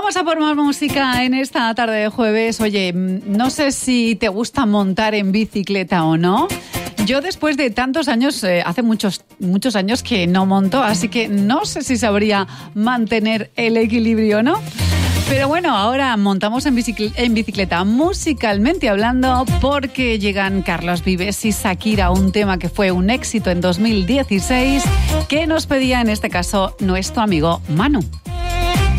Vamos a por más música en esta tarde de jueves. Oye, no sé si te gusta montar en bicicleta o no. Yo después de tantos años, hace muchos años que no monto, así que no sé si sabría mantener el equilibrio, ¿no? Pero bueno, ahora montamos en bicicleta musicalmente hablando, porque llegan Carlos Vives y Shakira, un tema que fue un éxito en 2016 que nos pedía en este caso nuestro amigo Manu.